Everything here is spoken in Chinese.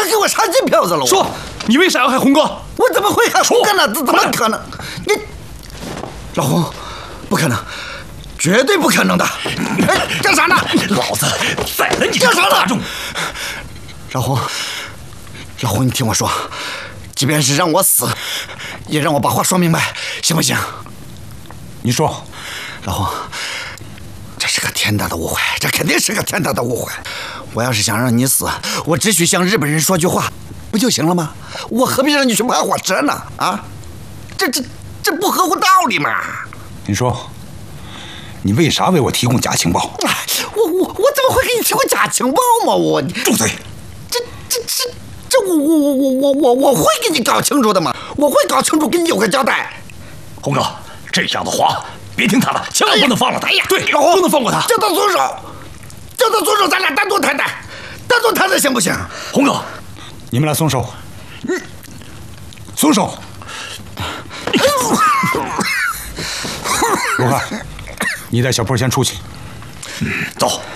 还给我杀金票子了？ 说，你为啥要害红哥？ 我怎么会害红哥呢？怎么可能？你老洪，不可能，绝对不可能的！干啥呢？ 老子宰了你！ 干啥呢？ 大众， 老洪，你听我说，即便是让我死，也让我把话说明白，行不行？ 你说， 老洪，这是个天大的误会，这肯定是个天大的误会。我要是想让你死，我只需向日本人说句话，不就行了吗？我何必让你去爬火车呢？啊，这不合乎道理嘛！ 你说，你为啥为我提供假情报？ 我怎么会给你提供假情报嘛？我住嘴！ 这我会给你搞清楚的嘛！我会搞清楚，给你有个交代。 红哥，这样的话别听他的，千万不能放了他。 哎呀， 对，不能放过他。 叫他松手，咱俩单独谈谈行不行？ 红哥，你们俩松手，松手。罗汉，你带小坡先出去。 走。